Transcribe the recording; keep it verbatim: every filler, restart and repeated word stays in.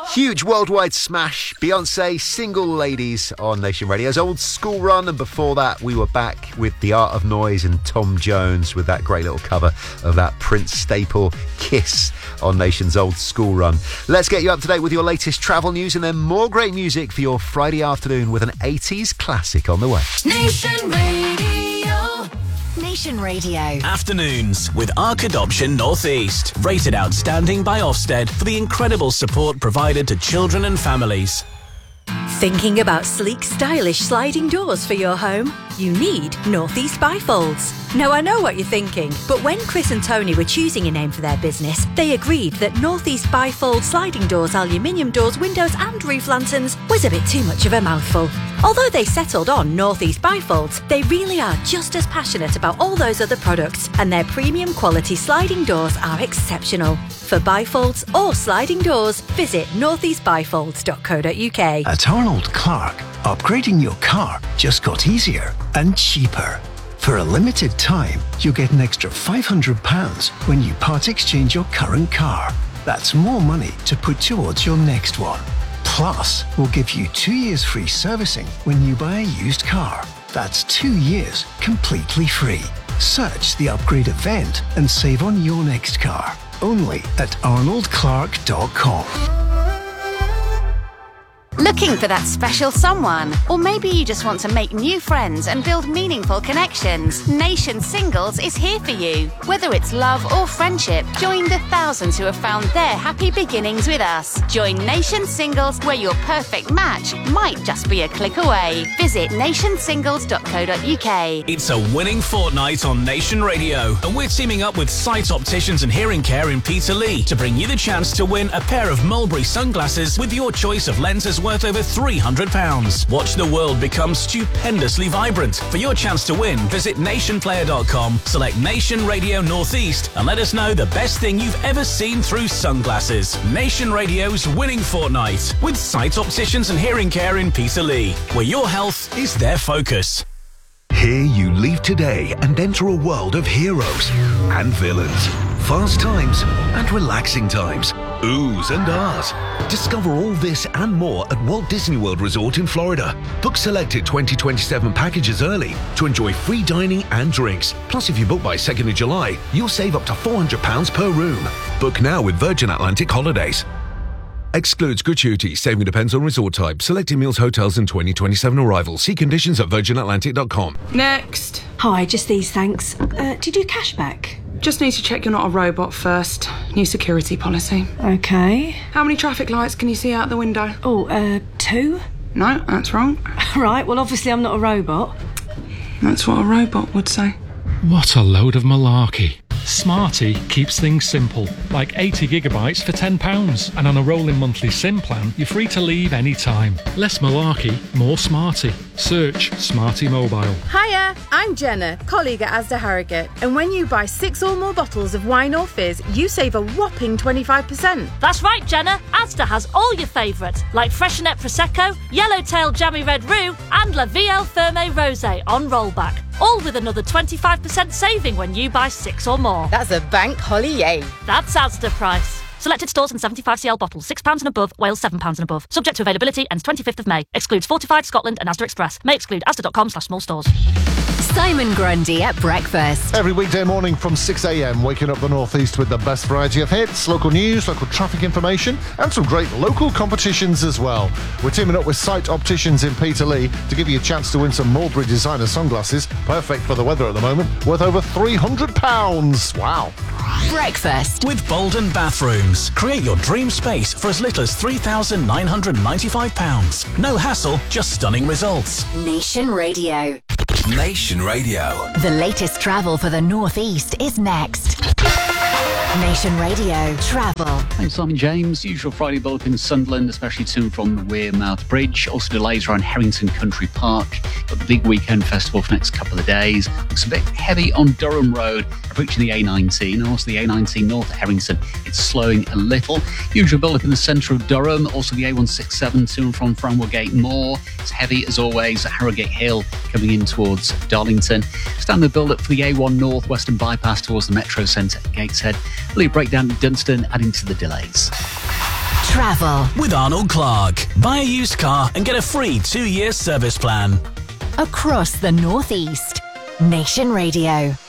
Huge worldwide smash, Beyonce, Single Ladies on Nation Radio's Old School Run, and before that we were back with The Art of Noise and Tom Jones with that great little cover of that Prince staple, Kiss, on Nation's Old School Run. Let's get you up to date with your latest travel news and then more great music for your Friday afternoon with an eighties classic on the way. Nation Radio. Nation Radio. Afternoons with Arc Adoption Northeast. Rated outstanding by Ofsted for the incredible support provided to children and families. Thinking about sleek, stylish sliding doors for your home? You need Northeast Bifolds. Now, I know what you're thinking, but when Chris and Tony were choosing a name for their business, they agreed that Northeast Bifold sliding doors, aluminium doors, windows and roof lanterns was a bit too much of a mouthful. Although they settled on Northeast Bifolds, they really are just as passionate about all those other products, and their premium quality sliding doors are exceptional. For bifolds or sliding doors, visit northeast bifolds dot co dot uk. At Arnold Clark, upgrading your car just got easier and cheaper. For a limited time, you'll get an extra five hundred pounds when you part exchange your current car. That's more money to put towards your next one. Plus, we'll give you two years free servicing when you buy a used car. That's two years completely free. Search the upgrade event and save on your next car. Only at arnold clark dot com. Looking for that special someone? Or maybe you just want to make new friends and build meaningful connections? Nation Singles is here for you. Whether it's love or friendship, join the thousands who have found their happy beginnings with us. Join Nation Singles, where your perfect match might just be a click away. Visit nation singles dot co dot uk. It's a winning fortnight on Nation Radio, and we're teaming up with Sight Opticians and Hearing Care in Peterlee to bring you the chance to win a pair of Mulberry sunglasses with your choice of lenses worth over three hundred pounds. Watch the world become stupendously vibrant. For your chance to win, visit nation player dot com, select Nation Radio Northeast, and let us know the best thing you've ever seen through sunglasses. Nation Radio's winning fortnight with Sight Opticians and Hearing Care in Peterlee, where your health is their focus. Here you leave today and enter a world of heroes and villains, fast times and relaxing times, oohs and ahs. Discover all this and more at Walt Disney World Resort in Florida. Book selected twenty twenty-seven packages early to enjoy free dining and drinks. Plus, if you book by second of July, you'll save up to four hundred pounds per room. Book now with Virgin Atlantic Holidays. Excludes gratuity. Saving depends on resort type. Selected meals, hotels and twenty twenty-seven arrivals. See conditions at virgin atlantic dot com. Next. Hi, just these, thanks. Uh, do you do cashback? Just need to check you're not a robot first. New security policy. Okay. How many traffic lights can you see out the window? Oh, uh, two? No, that's wrong. Right, well, obviously I'm not a robot. That's what a robot would say. What a load of malarkey. Smarty keeps things simple, like eighty gigabytes for ten pounds, and on a rolling monthly SIM plan, you're free to leave any time. Less malarkey, more Smarty. Search Smarty Mobile. Hiya, I'm Jenna, colleague at Asda Harrogate, and when you buy six or more bottles of wine or fizz, you save a whopping twenty-five percent. That's right, Jenna. Asda has all your favourites, like Freshenet Prosecco, Yellowtail Jammy Red Roux, and La Vie El Ferme Rosé on rollback. All with another twenty-five percent saving when you buy six or more. That's a bank holiday. That's Asda price. Selected stores and seventy-five centiliter bottles, six pounds and above, Wales seven pounds and above. Subject to availability, ends twenty-fifth of May. Excludes Fortified, Scotland and Asda Express. May exclude asda.com slash small stores. Simon Grundy at breakfast. Every weekday morning from six a.m, waking up the Northeast with the best variety of hits, local news, local traffic information, and some great local competitions as well. We're teaming up with Sight Opticians in Peterlee to give you a chance to win some Mulberry designer sunglasses, perfect for the weather at the moment, worth over three hundred pounds. Wow. Breakfast with Bolden Bathrooms. Create your dream space for as little as three thousand nine hundred ninety-five pounds. No hassle, just stunning results. Nation Radio. Nation Radio. The latest travel for the Northeast is next. Nation Radio Travel. Thanks, Simon James. Usual Friday bulletin in Sunderland, especially to and from the Wearmouth Bridge. Also delays around Harrington Country Park. Got the big weekend festival for the next couple of days. Looks a bit heavy on Durham Road, approaching the A nineteen. And also the A nineteen north at Harrington. It's slowing a little. Usual build-up in the centre of Durham. Also the A one sixty-seven to and from Framwellgate Moor. It's heavy as always at Harrogate Hill coming in towards Darlington. Standard build-up for the A one north western bypass towards the Metro Centre at Gateshead. A little breakdown in Dunstan, adding to the delays. Travel. With Arnold Clark. Buy a used car and get a free two-year service plan. Across the Northeast. Nation Radio.